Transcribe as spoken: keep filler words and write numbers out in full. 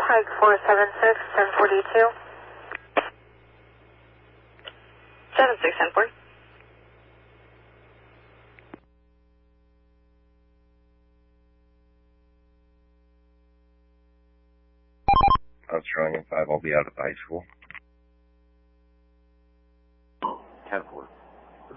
Pike four seven six, ten forty-two. seven six, ten four. Armstrong and five, I'll be out at the high school. ten four.